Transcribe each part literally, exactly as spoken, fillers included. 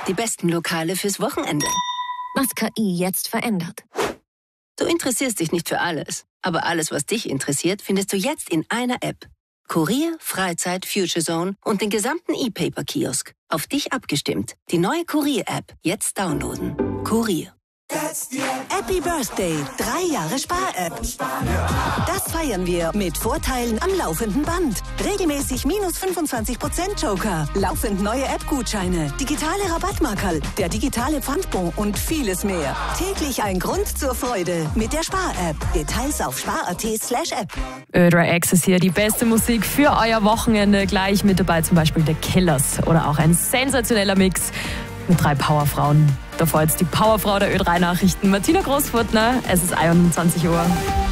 Die besten Lokale fürs Wochenende. Was K I jetzt verändert. Du interessierst dich nicht für alles, aber alles, was dich interessiert, findest du jetzt in einer App. Kurier, Freizeit, Future Zone und den gesamten E-Paper-Kiosk. Auf dich abgestimmt. Die neue Kurier-App. Jetzt downloaden. Kurier. Happy Birthday, drei Jahre Spar-App. Das feiern wir mit Vorteilen am laufenden Band. Regelmäßig minus fünfundzwanzig Prozent Joker, laufend neue App-Gutscheine, digitale Rabattmarkerl, der digitale Pfandbon und vieles mehr. Täglich ein Grund zur Freude mit der Spar-App. Details auf spar.at slash app. Ö drei X ist hier die beste Musik für euer Wochenende. Gleich mit dabei zum Beispiel The Killers oder auch ein sensationeller Mix mit drei Powerfrauen. Davor jetzt die Powerfrau der Ö drei Nachrichten, Martina Großfurtner. Es ist einundzwanzig Uhr.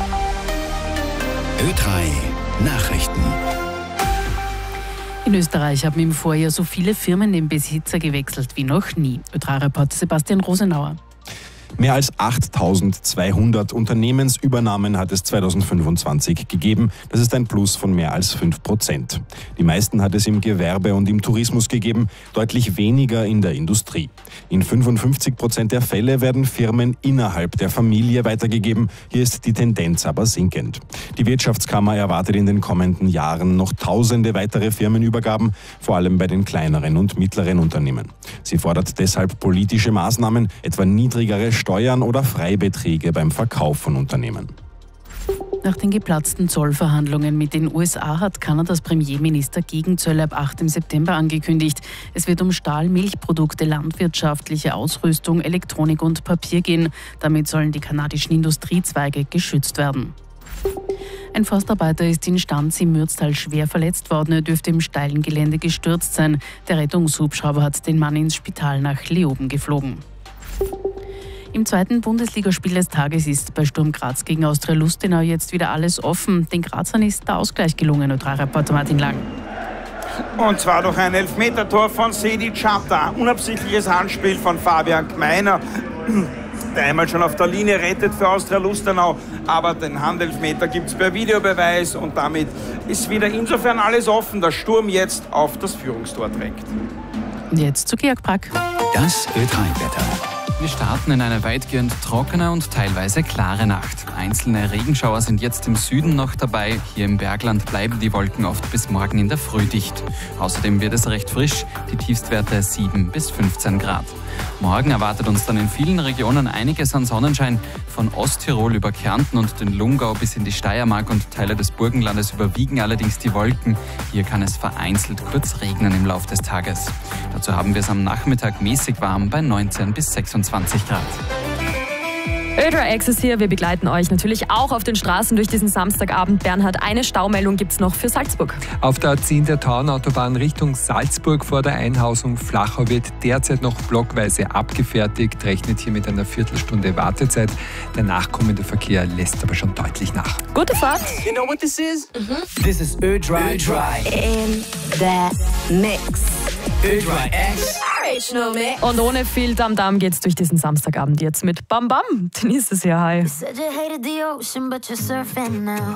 Ö drei Nachrichten. In Österreich haben im Vorjahr so viele Firmen den Besitzer gewechselt wie noch nie. Ö drei Reporter Sebastian Rosenauer. Mehr als achttausendzweihundert Unternehmensübernahmen hat es zweitausendfünfundzwanzig gegeben. Das ist ein Plus von mehr als fünf Prozent. Die meisten hat es im Gewerbe und im Tourismus gegeben, deutlich weniger in der Industrie. In fünfundfünfzig Prozent der Fälle werden Firmen innerhalb der Familie weitergegeben. Hier ist die Tendenz aber sinkend. Die Wirtschaftskammer erwartet in den kommenden Jahren noch tausende weitere Firmenübergaben, vor allem bei den kleineren und mittleren Unternehmen. Sie fordert deshalb politische Maßnahmen, etwa niedrigere Steuern oder Freibeträge beim Verkauf von Unternehmen. Nach den geplatzten Zollverhandlungen mit den U S A hat Kanadas Premierminister Gegenzölle ab achtem September angekündigt. Es wird um Stahl, Milchprodukte, landwirtschaftliche Ausrüstung, Elektronik und Papier gehen. Damit sollen die kanadischen Industriezweige geschützt werden. Ein Forstarbeiter ist in Stanz im Mürztal schwer verletzt worden. Er dürfte im steilen Gelände gestürzt sein. Der Rettungshubschrauber hat den Mann ins Spital nach Leoben geflogen. Im zweiten Bundesligaspiel des Tages ist bei Sturm Graz gegen Austria Lustenau jetzt wieder alles offen. Den Grazern ist der Ausgleich gelungen, Ö drei Reporter Martin Lang. Und zwar durch ein Elfmetertor von Sedi Chata. Unabsichtliches Handspiel von Fabian Gmeiner, der einmal schon auf der Linie rettet für Austria Lustenau. Aber den Handelfmeter gibt es per Videobeweis und damit ist wieder insofern alles offen, dass Sturm jetzt auf das Führungstor drängt. Und jetzt zu Georg Brack. Das Ö drei Wetter. Wir starten in eine weitgehend trockene und teilweise klare Nacht. Einzelne Regenschauer sind jetzt im Süden noch dabei. Hier im Bergland bleiben die Wolken oft bis morgen in der Früh dicht. Außerdem wird es recht frisch, die Tiefstwerte sieben bis fünfzehn Grad. Morgen erwartet uns dann in vielen Regionen einiges an Sonnenschein. Von Osttirol über Kärnten und den Lungau bis in die Steiermark und Teile des Burgenlandes überwiegen allerdings die Wolken. Hier kann es vereinzelt kurz regnen im Laufe des Tages. Dazu haben wir es am Nachmittag mäßig warm bei neunzehn bis sechsundzwanzig Grad. Ö drei X ist hier. Wir begleiten euch natürlich auch auf den Straßen durch diesen Samstagabend. Bernhard, eine Staumeldung gibt es noch für Salzburg. Auf der A zehn der Tauernautobahn Richtung Salzburg vor der Einhausung Flachau wird derzeit noch blockweise abgefertigt. Rechnet hier mit einer Viertelstunde Wartezeit. Der nachkommende Verkehr lässt aber schon deutlich nach. Gute Fahrt. You know what this is? Mm-hmm. This is Ö drei. Ö drei. In the mix. Ö drei X. Und ohne viel Tamtam geht's durch diesen Samstagabend jetzt mit Bam Bam. Denise ist ja hi.